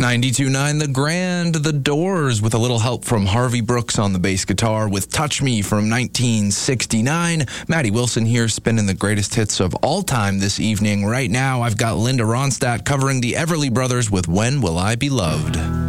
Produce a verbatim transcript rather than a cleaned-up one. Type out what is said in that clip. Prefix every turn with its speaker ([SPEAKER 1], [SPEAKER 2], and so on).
[SPEAKER 1] ninety-two point nine The Grand, The Doors, with a little help from Harvey Brooks on the bass guitar with Touch Me from nineteen sixty-nine. Maddie Wilson here spinning the greatest hits of all time this evening. Right now, I've got Linda Ronstadt covering the Everly Brothers with When Will I Be Loved?